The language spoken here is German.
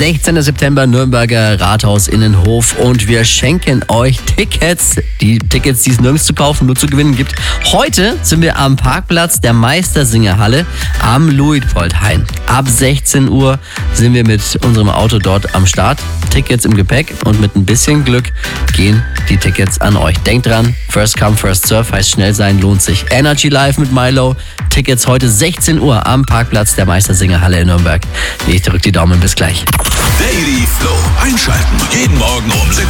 16. September, Nürnberger Rathaus Innenhof und wir schenken euch Tickets. Die Tickets, die es nirgends zu kaufen, nur zu gewinnen gibt. Heute sind wir am Parkplatz der Meistersingerhalle am Luitpoldhain. Ab 16 Uhr sind wir mit unserem Auto dort am Start. Tickets im Gepäck und mit ein bisschen Glück gehen die Tickets an euch. Denkt dran, first come, first serve heißt schnell sein, lohnt sich. Energy Live mit Milo. Tickets heute 16 Uhr am Parkplatz der Meistersingerhalle in Nürnberg. Ich drück die Daumen, bis gleich. Daily Flow einschalten. Jeden Morgen um 6